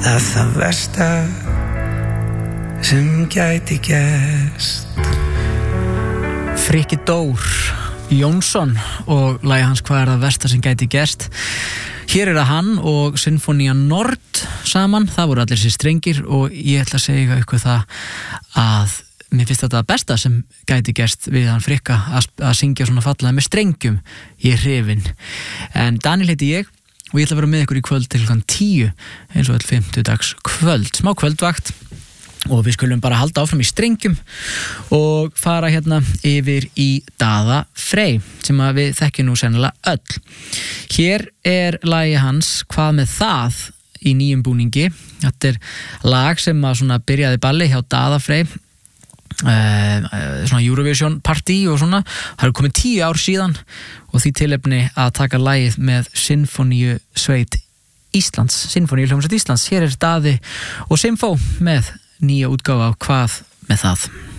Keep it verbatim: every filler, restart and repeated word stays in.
að það versta sem gæti gerst. Frikki Dór Jónsson og lagið hans Hvað er það versta sem gæti gerst. Hér er það hann og Sinfónía Nord saman, það voru allir sér strengir og ég ætla að segja ykkur það að mér finnst þetta besta sem gæti gerst við hann Frikka að, að syngja svona fallega með strengjum. Ég er hrifinn. En Daniel heiti ég og ég ætla að vera með ykkur í kvöld til klukkan tíu eins og all fimmtudags kvöld, smá kvöldvakt og við skulum bara halda áfram í strengjum og fara hérna yfir í Daða Frey sem að við þekkjum nú sennilega öll. Hér er lagið hans Hvað með það í nýjum búningi. Þetta er lag sem að svona byrjaði balli hjá Daða Frey Uh, svona Eurovision party og svona, það er komið tíu ár síðan og því tilefni að taka lagið með Sinfoníu sveit Íslands, Sinfoníu hljómsveit Íslands. Hér er Daði og Sinfó með nýja útgáfa á Hvað með það.